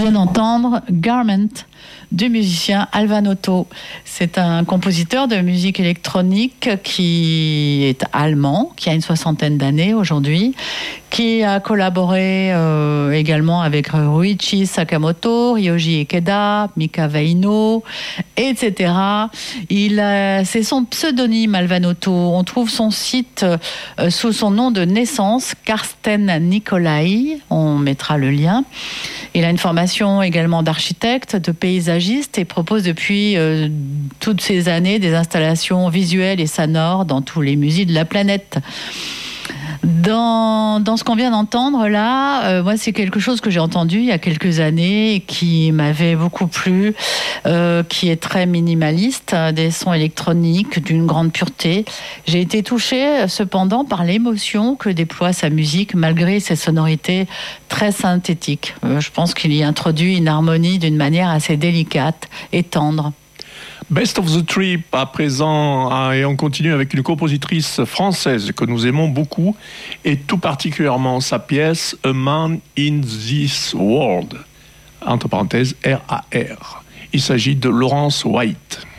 venons d'entendre Garment du musicien Alvan Otto. C'est un compositeur de musique électronique qui est allemand, qui a une 60aine d'années aujourd'hui, qui a collaboré également avec Ruichi Sakamoto, Ryoji Ikeda, Mika Veino, etc. C'est son pseudonyme Alvan Otto. On trouve son site sous son nom de naissance, Karsten Nicolai. On mettra le lien. Il a une formation également d'architecte, de paysagiste et propose depuis toutes ces années des installations visuelles et sonores dans tous les musées de la planète. Dans ce qu'on vient d'entendre là, moi c'est quelque chose que j'ai entendu il y a quelques années et qui m'avait beaucoup plu, qui est très minimaliste, des sons électroniques d'une grande pureté. J'ai été touchée cependant par l'émotion que déploie sa musique malgré ses sonorités très synthétiques. Je pense qu'il y introduit une harmonie d'une manière assez délicate et tendre. Best of the Trip à présent, et on continue avec une compositrice française que nous aimons beaucoup, et tout particulièrement sa pièce A Man in This World, entre parenthèses RAR. Il s'agit de Laurence White.